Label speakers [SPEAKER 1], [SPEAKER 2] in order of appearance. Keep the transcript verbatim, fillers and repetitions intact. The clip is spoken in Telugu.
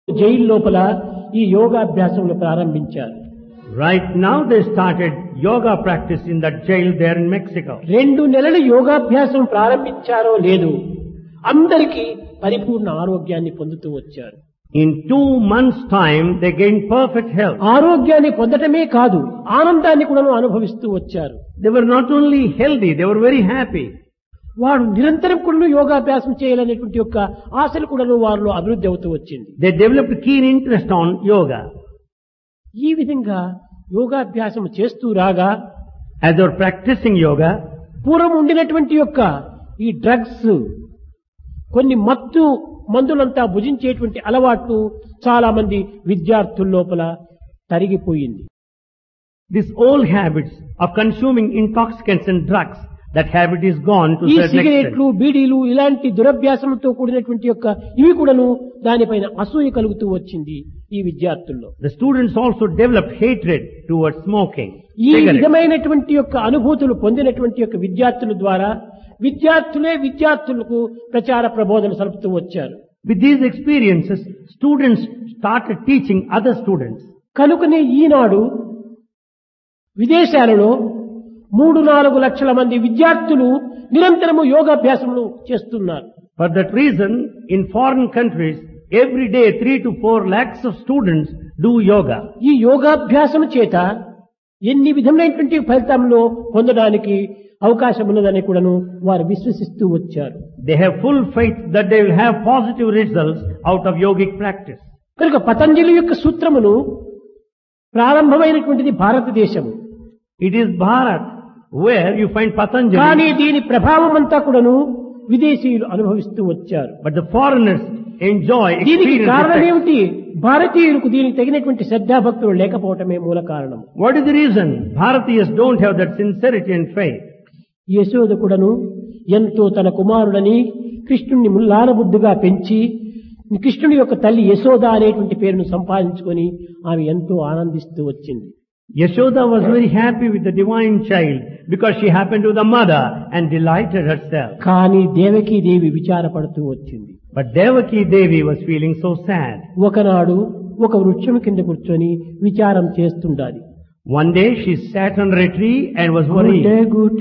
[SPEAKER 1] జైలు లోపల ఈ యోగాభ్యాసములు ప్రారంభించారు.
[SPEAKER 2] Right now they started yoga practice in that jail there in Mexico.
[SPEAKER 1] రెండు నెలలు యోగాభ్యాసం ప్రారంభించారో లేదు, అందరికీ పరిపూర్ణ ఆరోగ్యాన్ని పొందుతూ వచ్చారు.
[SPEAKER 2] In two months' time they gained perfect health.
[SPEAKER 1] ఆరోగ్యాన్ని పొందటమే కాదు, ఆనందాన్ని కూడా అనుభవిస్తూ వచ్చారు.
[SPEAKER 2] They were not only healthy, they were very happy.
[SPEAKER 1] వారు నిరంతరం కూడా యోగాభ్యాసం చేయాలనేటువంటి యొక్క ఆశలు కూడా వారిలో అభివృద్ధి అవుతూ వచ్చింది.
[SPEAKER 2] They developed keen interest on yoga.
[SPEAKER 1] ఈ విధంగా యోగాభ్యాసం చేస్తూ రాగా,
[SPEAKER 2] As they were practicing yoga,
[SPEAKER 1] పూర్వం ఉండినటువంటి యొక్క ఈ డ్రగ్స్, కొన్ని మత్తు మందులంతా భుజించేటువంటి అలవాట్లు చాలా మంది విద్యార్థుల లోపల తరిగిపోయింది.
[SPEAKER 2] these old habits of consuming intoxicants and drugs, that habit is gone to
[SPEAKER 1] ఈ
[SPEAKER 2] certain
[SPEAKER 1] సిగరెట్లు,
[SPEAKER 2] extent.
[SPEAKER 1] బీడీలు ఇలాంటి దురభ్యాసంతో కూడినటువంటి యొక్క ఇవి కూడాను దానిపైన అసూయ కలుగుతూ వచ్చింది ఈ విద్యార్థుల్లో.
[SPEAKER 2] The students also developed hatred towards smoking.
[SPEAKER 1] ఈ
[SPEAKER 2] cigarettes.
[SPEAKER 1] విధమైనటువంటి యొక్క అనుభూతులు పొందినటువంటి యొక్క విద్యార్థుల ద్వారా విద్యార్థులే విద్యార్థులకు ప్రచార ప్రబోధన సలుపుతూ వచ్చారు.
[SPEAKER 2] With these experiences, students started teaching other students.
[SPEAKER 1] కనుకనే ఈనాడు విదేశాలలో మూడు నాలుగు లక్షల మంది విద్యార్థులు నిరంతరము యోగాభ్యాసములు చేస్తున్నారు.
[SPEAKER 2] For that reason, in foreign countries, every day three to four lakhs of students do yoga.
[SPEAKER 1] ఈ యోగాభ్యాసం చేత ఎన్ని విధమైనటువంటి ఫలితంలో పొందడానికి అవకాశం ఉన్నదని కూడాను వారు విశ్వసిస్తూ వచ్చారు.
[SPEAKER 2] They have full faith that they will have positive results out of yogic practice.
[SPEAKER 1] కనుక పతంజలి యొక్క సూత్రమును ప్రారంభమైనటువంటిది భారతదేశము.
[SPEAKER 2] It is Bharat where you find
[SPEAKER 1] కానీ
[SPEAKER 2] Patanjali,
[SPEAKER 1] దీని ప్రభావం అంతా కూడాను విదేశీయులు అనుభవిస్తూ వచ్చారు.
[SPEAKER 2] but the foreigners enjoy
[SPEAKER 1] దీనికి
[SPEAKER 2] experience
[SPEAKER 1] కారణం
[SPEAKER 2] effect.
[SPEAKER 1] ఏమిటి? భారతీయులకు దీనికి తగినటువంటి శ్రద్ధాభక్తులు లేకపోవటమే మూల కారణం.
[SPEAKER 2] What is the reason? Bharatiyas don't have that sincerity and faith.
[SPEAKER 1] Yashoda కూడాను ఎంతో తన కుమారుడని కృష్ణుణ్ణి ముల్లారబుద్దుగా పెంచి కృష్ణుడి యొక్క తల్లి యశోద అనేటువంటి పేరును సంపాదించుకొని ఆమె ఎంతో ఆనందిస్తూ వచ్చింది.
[SPEAKER 2] Yashoda was very happy with the divine child because she happened to the mother and delighted herself.
[SPEAKER 1] కానీ దేవకీ దేవి విచారపడుతూ వచ్చింది.
[SPEAKER 2] But Devaki Devi was feeling so sad.
[SPEAKER 1] ఒకనాడు ఒక వృక్షం కింద కూర్చొని విచారం చేస్తుండాలి.
[SPEAKER 2] One day she sat under a tree and was worried.
[SPEAKER 1] Good